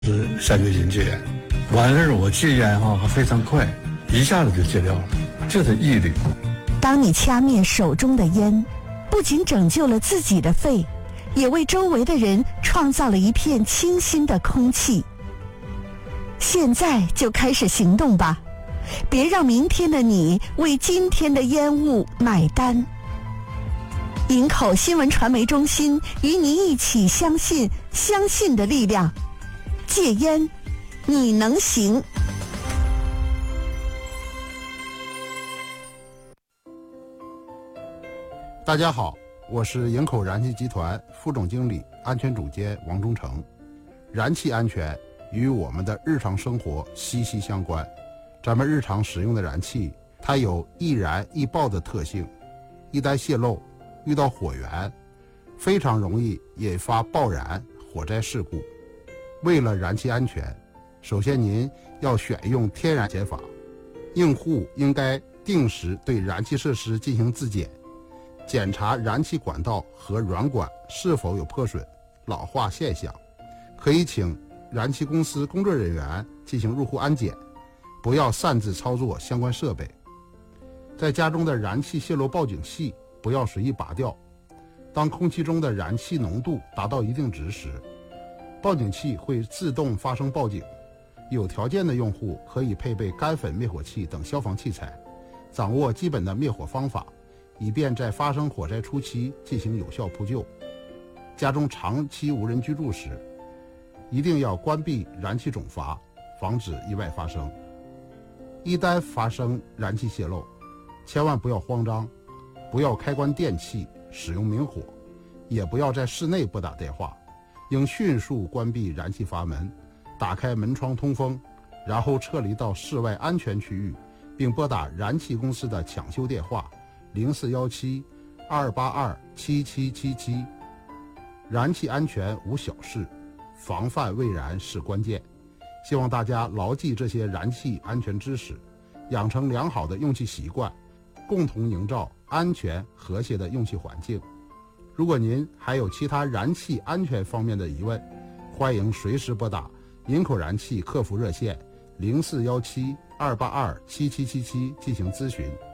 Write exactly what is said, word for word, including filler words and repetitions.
是下决心戒烟，完事儿我戒烟哈还非常快，一下子就戒掉了，就是毅力。 当你掐灭手中的烟，不仅拯救了自己的肺，也为周围的人创造了一片清新的空气。现在就开始行动吧，别让明天的你为今天的烟雾买单。营口新闻传媒中心与你一起相信相信的力量，戒烟，你能行。 大家好，我是营口燃气集团副总经理、安全总监王忠成。燃气安全与我们的日常生活息息相关。咱们日常使用的燃气，它有易燃易爆的特性，一旦泄漏，遇到火源，非常容易引发爆燃、火灾事故。为了燃气安全，首先您要选用天然减法，用户应该定时对燃气设施进行自检，检查燃气管道和软管是否有破损、老化现象，可以请燃气公司工作人员进行入户安检，不要擅自操作相关设备。在家中的燃气泄漏报警器不要随意拔掉，当空气中的燃气浓度达到一定值时，报警器会自动发生报警。有条件的用户可以配备干粉灭火器等消防器材，掌握基本的灭火方法，以便在发生火灾初期进行有效扑救。家中长期无人居住时，一定要关闭燃气总阀，防止意外发生。一旦发生燃气泄漏，千万不要慌张，不要开关电器使用明火，也不要在室内拨打电话，应迅速关闭燃气阀门，打开门窗通风，然后撤离到室外安全区域，并拨打燃气公司的抢修电话零四一七二八二七七七七。燃气安全无小事，防范未然是关键。希望大家牢记这些燃气安全知识，养成良好的用气习惯，共同营造安全和谐的用气环境。如果您还有其他燃气安全方面的疑问，欢迎随时拨打营口燃气客服热线零四一七二八二七七七七进行咨询。